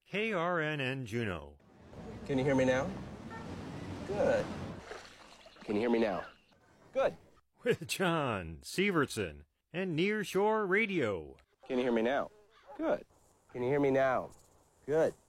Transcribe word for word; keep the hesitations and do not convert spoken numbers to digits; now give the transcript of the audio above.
K R N N Juneau. Can you hear me now? Good. Can you hear me now? Good. With John Severson and Nearshore Radio. Can you hear me now? Good. Can you hear me now? Good.